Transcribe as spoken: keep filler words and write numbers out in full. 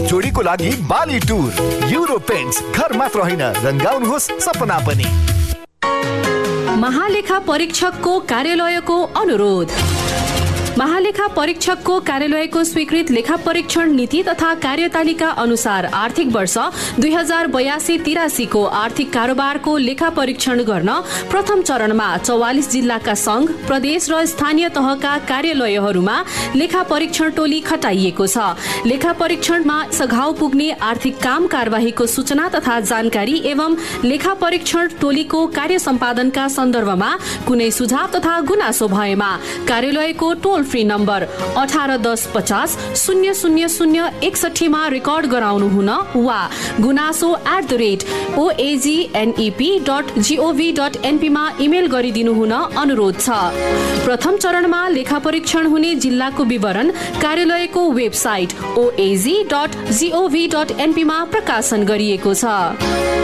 जोडीको लागि बाली टुर। युरो पेन्ट्स, घर मात्र होइन रंगाउनुहोस् सपना पनि। महालेखा परीक्षकको कार्यालयको अनुरोध। महालेखा परीक्षकको कार्यालयको स्वीकृत लेखा परीक्षण नीति तथा कार्यतालिका अनुसार आर्थिक वर्ष दुई हजार बयासी तिरासी को आर्थिक कारोबारको लेखा परीक्षण गर्न प्रथम चरणमा चौवालिस जिल्लाका संघ, प्रदेश र स्थानीय तहका कार्यालयहरूमा लेखा परीक्षण टोली खटाइएको छ। लेखा परीक्षणमा सघाउ पुग्ने आर्थिक काम कारबाहीको सूचना तथा जानकारी एवं लेखा परीक्षण टोलीको कार्य सम्पादनका सन्दर्भमा कुनै सुझाव तथा गुनासो भएमा कार्यालयको टोल फ्री नम्बर अठार दस पचास शून्य शून्य शून्य एकसठीमा रेकर्ड गराउनु हुन वा गुनासो at the rate ओएजीएनईपी dot gov dot एनपीमा email गरिदिनु हुन अनुरोध छ। प्रथम चरणमा लेखा परीक्षण हुने जिल्लाको विवरण कार्यालयको वेबसाइट ओएजी डट जीओभी डट एनपीमा प्रकाशन गरिएको छ।